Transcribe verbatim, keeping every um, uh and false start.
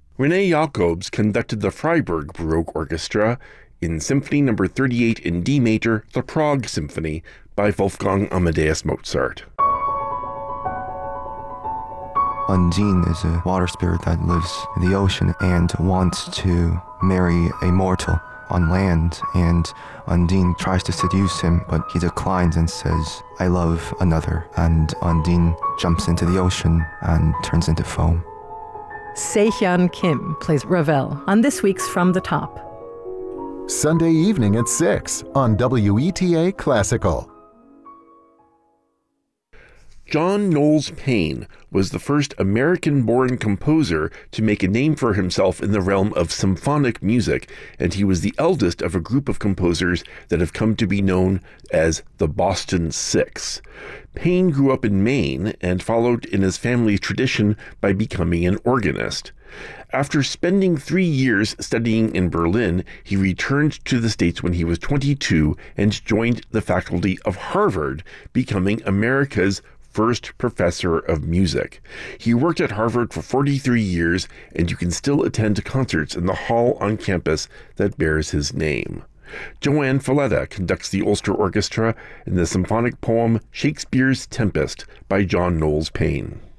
René Jacobs conducted the Freiburg Baroque Orchestra in Symphony Number thirty-eight in D major, the Prague Symphony, by Wolfgang Amadeus Mozart. Undine is a water spirit that lives in the ocean and wants to marry a mortal on land, and Undine tries to seduce him, but he declines and says, "I love another," and Undine jumps into the ocean and turns into foam. Se-Hyun Kim plays Ravel on this week's From the Top. Sunday evening at six on W E T A Classical. John Knowles Paine was the first American-born composer to make a name for himself in the realm of symphonic music, and he was the eldest of a group of composers that have come to be known as the Boston Six. Paine grew up in Maine and followed in his family's tradition by becoming an organist. After spending three years studying in Berlin, he returned to the States when he was twenty-two and joined the faculty of Harvard, becoming America's first professor of music. He worked at Harvard for forty-three years, and you can still attend concerts in the hall on campus that bears his name. Joanne Falletta conducts the Ulster Orchestra in the symphonic poem Shakespeare's Tempest by John Knowles Paine.